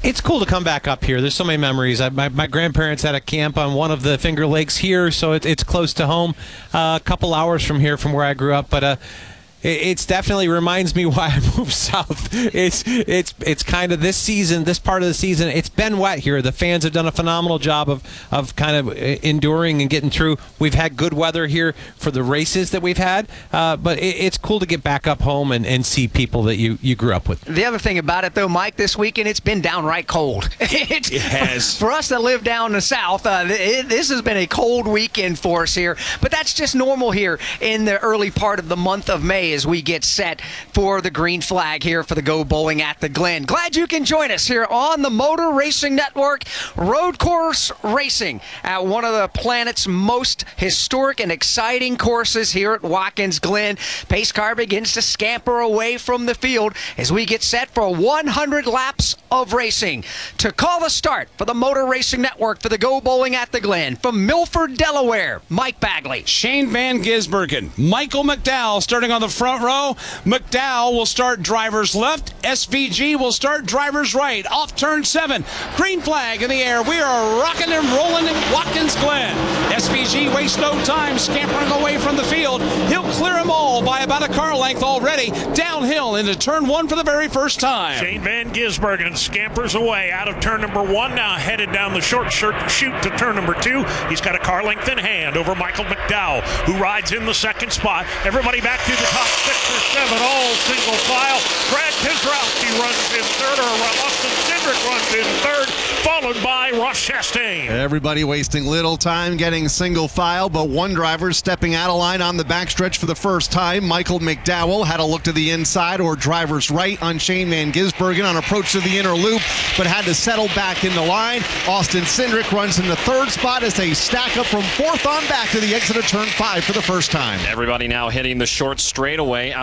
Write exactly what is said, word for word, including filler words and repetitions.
It's cool to come back up here. There's so many memories. I, my, my grandparents had a camp on one of the Finger Lakes here, so it, it's close to home, uh, a couple hours from here from where I grew up. But uh, it it's definitely reminds me why I moved south. It's it's it's kind of this season, this part of the season, it's been wet here. The fans have done a phenomenal job of, of kind of enduring and getting through. We've had good weather here for the races that we've had, uh, but it, it's cool to get back up home and, and see people that you, you grew up with. The other thing about it, though, Mike, this weekend, it's been downright cold. It has. For us that live down the south, uh, it, this has been a cold weekend for us here, but that's just normal here in the early part of the month of May as we get set for the green flag here for the Go Bowling at the Glen. Glad you can join us here on the Motor Racing Network, road course racing at one of the planet's most historic and exciting courses here at Watkins Glen. Pace car begins to scamper away from the field as we get set for one hundred laps of racing. To call the start for the Motor Racing Network for the Go Bowling at the Glen, from Milford, Delaware, Mike Bagley. Shane Van Gisbergen, Michael McDowell starting on the front row. McDowell will start driver's left. S V G will start driver's right. Off turn seven. Green flag in the air. We are rocking and rolling in Watkins Glen. S V G wastes no time scampering away from the field. He'll clear them all by about a car length already. Downhill into turn one for the very first time. Shane Van Gisbergen scampers away out of turn number one, now headed down the short chute to turn number two. He's got a car length in hand over Michael McDowell, who rides in the second spot. Everybody back to the top six or seven, all single file. Brad Keselowski runs in third, or Austin Cindric runs in third, followed by Ross Chastain. Everybody wasting little time getting single file, but one driver stepping out of line on the backstretch for the first time. Michael McDowell had a look to the inside or driver's right on Shane Van Gisbergen on approach to the inner loop, but had to settle back in the line. Austin Cindric runs in the third spot as they stack up from fourth on back to the exit of turn five for the first time. Everybody now hitting the short straightaway.